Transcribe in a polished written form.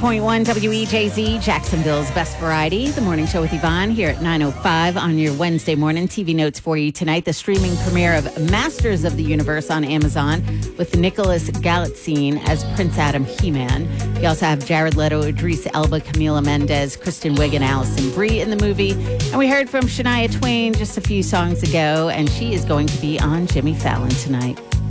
106.1 WEJZ, Jacksonville's Best Variety. The morning show with Yvonne here at 9:05 on your Wednesday morning. TV notes for you tonight. The streaming premiere of Masters of the Universe on Amazon with Nicholas Galitzine as Prince Adam He-Man. You also have Jared Leto, Idris Elba, Camila Mendez, Kristen Wiig, and Alison Brie in the movie. And we heard from Shania Twain just a few songs ago, and she is going to be on Jimmy Fallon tonight.